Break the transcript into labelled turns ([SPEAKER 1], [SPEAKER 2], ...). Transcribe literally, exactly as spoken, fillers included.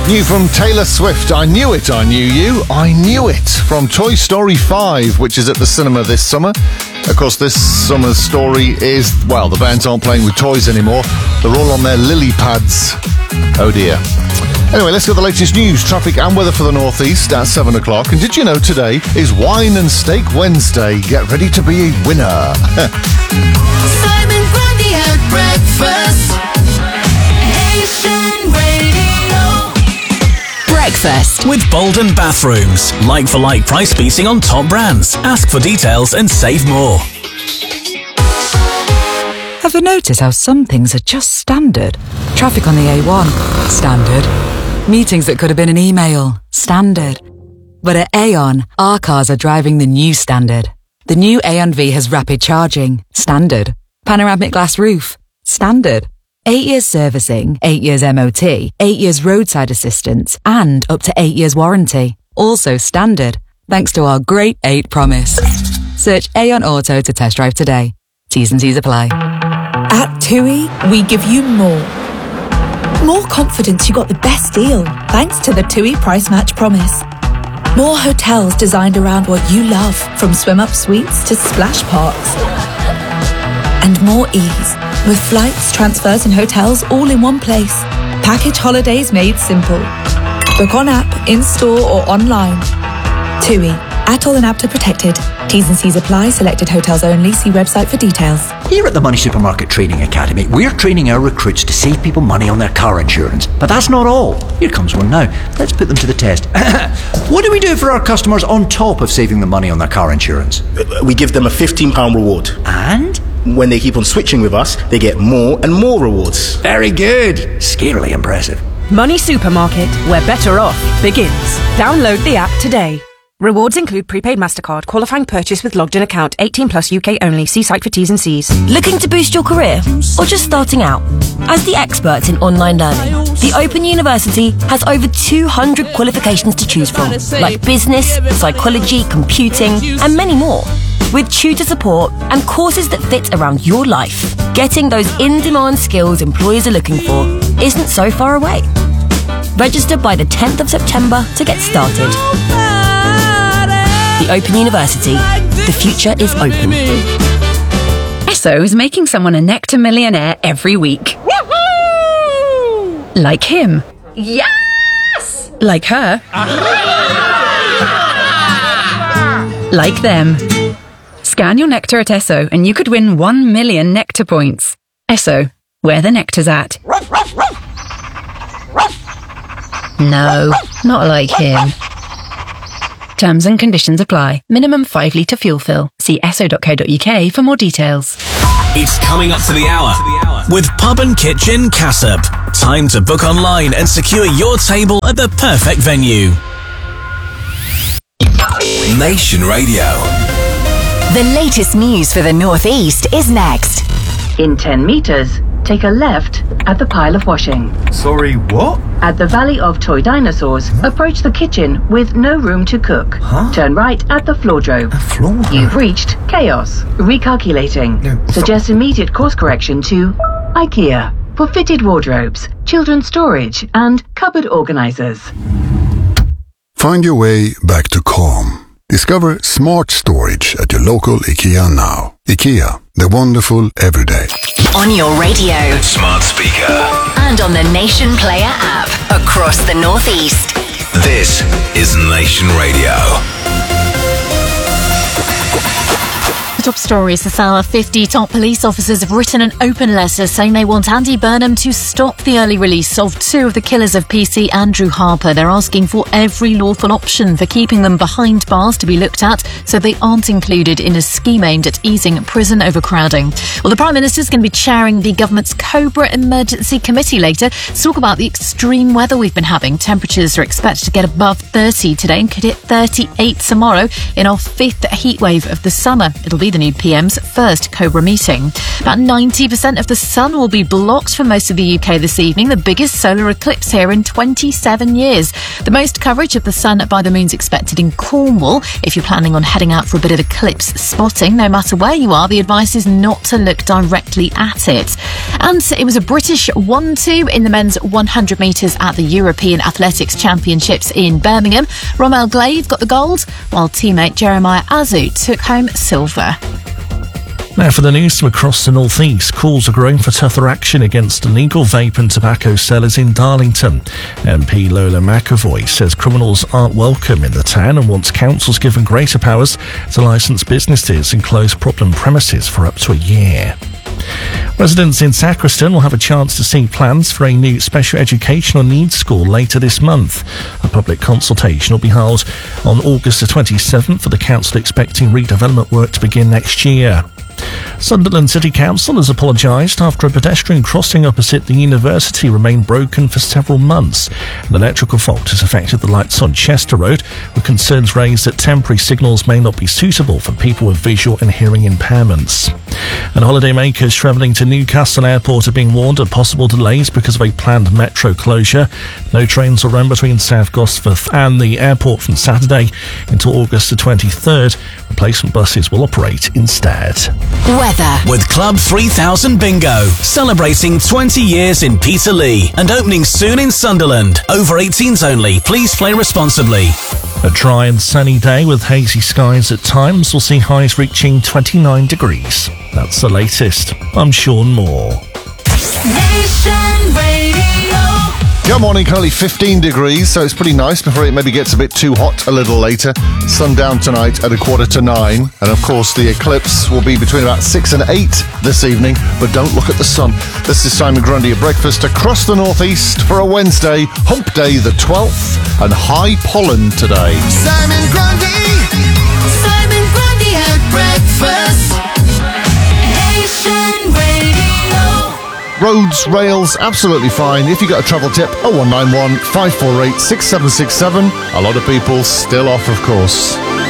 [SPEAKER 1] New from Taylor Swift, I Knew It, I Knew You, I Knew It, from Toy Story five, which is at the cinema this summer. Of course, this summer's story is, well, the bands aren't playing with toys anymore. They're all on their lily pads. Oh dear. Anyway, let's get the latest news, traffic and weather for the northeast at seven o'clock. And did you know today is Wine and Steak Wednesday? Get ready to be a winner.
[SPEAKER 2] Simon Grundy at breakfast. Nation Radio.
[SPEAKER 3] Breakfast
[SPEAKER 4] with Bolden Bathrooms. Like-for-like price beating on top brands. Ask for details and save more.
[SPEAKER 5] Have you noticed how some things are just standard? Traffic on the A one, standard. Meetings that could have been an email, standard. But at Aon, our cars are driving the new standard. The new Aon V has rapid charging, standard. Panoramic glass roof, standard. Eight years servicing, eight years M O T, eight years roadside assistance, and up to eight years warranty. Also standard, thanks to our Great eight promise. Search Aon Auto to test drive today. T's and C's apply.
[SPEAKER 6] At TUI, we give you more. More confidence you got the best deal, thanks to the TUI Price Match Promise. More hotels designed around what you love, from swim-up suites to splash parks. And more ease, with flights, transfers and hotels all in one place. Package holidays made simple. Book on app, in-store or online. TUI. Atoll and APTA protected. T's and C's apply. Selected hotels only. See website for details.
[SPEAKER 7] Here at the Money Supermarket Training Academy, we're training our recruits to save people money on their car insurance. But that's not all. Here comes one now. Let's put them to the test. What do we do for our customers on top of saving them money on their car insurance?
[SPEAKER 8] We give them a fifteen pounds reward.
[SPEAKER 7] And?
[SPEAKER 8] When they keep on switching with us, they get more and more rewards.
[SPEAKER 7] Very good. Scarily impressive.
[SPEAKER 9] Money Supermarket, where better off begins. Download the app today. Rewards include prepaid MasterCard, qualifying purchase with logged in account, eighteen plus U K only. See site for T's and C's.
[SPEAKER 3] Looking to boost your career? Or just starting out? As the experts in online learning, the Open University has over two hundred qualifications to choose from, like business, psychology, computing, and many more. With tutor support and courses that fit around your life, getting those in-demand skills employers are looking for isn't so far away. Register by the tenth of September to get started. The Open University. The future is open.
[SPEAKER 10] Esso is making someone a Nectar millionaire every week. Woohoo! Like him.
[SPEAKER 11] Yes!
[SPEAKER 10] Like her. Like them. Scan your Nectar at Esso and you could win one million Nectar points. Esso, where the nectar's at. No, not like him. Terms and conditions apply. Minimum five litre fuel fill. See esso dot co dot uk for more details.
[SPEAKER 4] It's coming up to the hour with Pub and Kitchen Cassop. Time to book online and secure your table at the perfect venue.
[SPEAKER 12] Nation Radio.
[SPEAKER 3] The latest news for the Northeast is next.
[SPEAKER 13] In ten metres, take a left at the pile of washing.
[SPEAKER 14] Sorry, what?
[SPEAKER 13] At the Valley of Toy Dinosaurs, huh? Approach the kitchen with no room to cook.
[SPEAKER 14] Huh?
[SPEAKER 13] Turn right at the floordrobe.
[SPEAKER 14] A floor?
[SPEAKER 13] You've reached chaos. Recalculating.
[SPEAKER 14] No,
[SPEAKER 13] Suggest immediate course correction to IKEA for fitted wardrobes, children's storage and cupboard organisers.
[SPEAKER 15] Find your way back to calm. Discover smart storage at your local IKEA now. IKEA, the wonderful everyday.
[SPEAKER 3] On your radio.
[SPEAKER 12] Smart speaker.
[SPEAKER 3] And on the Nation Player app. Across the Northeast.
[SPEAKER 12] This is Nation Radio.
[SPEAKER 16] The top stories this hour. fifty top police officers have written an open letter saying they want Andy Burnham to stop the early release of two of the killers of P C Andrew Harper. They're asking for every lawful option for keeping them behind bars to be looked at so they aren't included in a scheme aimed at easing prison overcrowding. Well, the Prime Minister's going to be chairing the government's Cobra Emergency Committee later to talk about the extreme weather we've been having. Temperatures are expected to get above thirty today and could hit thirty-eight tomorrow in our fifth heatwave of the summer. It'll be be the new P M's first Cobra meeting. About ninety percent of the sun will be blocked for most of the U K this evening, the biggest solar eclipse here in twenty-seven years. The most coverage of the sun by the moon's expected in Cornwall. If you're planning on heading out for a bit of eclipse spotting, no matter where you are, the advice is not to look directly at it. And it was a British one two in the men's one hundred metres at the European Athletics Championships in Birmingham. Rommel Glave got the gold, while teammate Jeremiah Azu took home silver.
[SPEAKER 14] Now for the news from across the North East, calls are growing for tougher action against illegal vape and tobacco sellers in Darlington. M P Lola McAvoy says criminals aren't welcome in the town and wants councils given greater powers to licence businesses and close problem premises for up to a year. Residents in Sacriston will have a chance to see plans for a new special educational needs school later this month. A public consultation will be held on August the twenty-seventh, for the council expecting redevelopment work to begin next year. Sunderland City Council has apologised after a pedestrian crossing opposite the university remained broken for several months. An electrical fault has affected the lights on Chester Road, with concerns raised that temporary signals may not be suitable for people with visual and hearing impairments. And holidaymakers travelling to Newcastle Airport are being warned of possible delays because of a planned metro closure. No trains will run between South Gosforth and the airport from Saturday until August the twenty-third. Replacement buses will operate instead.
[SPEAKER 4] Weather. With Club three thousand Bingo, celebrating twenty years in Peterlee and opening soon in Sunderland. Over eighteens only. Please play responsibly.
[SPEAKER 14] A dry and sunny day with hazy skies at times will see highs reaching twenty-nine degrees. That's the latest. I'm Sean Moore.
[SPEAKER 2] Nation Radio.
[SPEAKER 1] Good morning, currently fifteen degrees, so it's pretty nice before it maybe gets a bit too hot a little later. Sundown tonight at a quarter to nine. And of course, the eclipse will be between about six and eight this evening, but don't look at the sun. This is Simon Grundy at breakfast across the northeast for a Wednesday, Hump Day the twelfth, and high pollen today.
[SPEAKER 2] Simon Grundy. Simon Grundy at breakfast. Nation Radio.
[SPEAKER 1] Roads, rails, absolutely fine. If you got a travel tip, oh one nine one, five four eight, six seven six seven. A lot of people still off, of course.